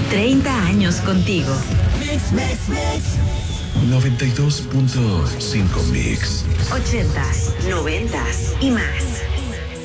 30 años contigo. Mix, mix, mix. 92.5 Mix. 80s, 90s y más.